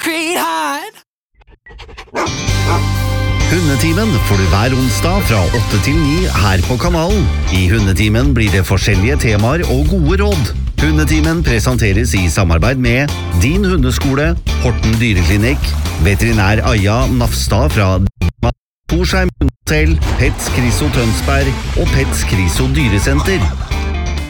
concrete hide. Hundetimen får du hver onsdag fra 8 til 9 her på kanalen. I Hundetimen blir det forskjellige temaer og gode råd. Hundetimen presenteres i samarbeid med Din Hundeskole, Horten Dyreklinikk, Veterinær Aja Nafstad fra Torsheim Hundehotell, Pets Kriso Tønsberg og Pets Kriso Dyresenter.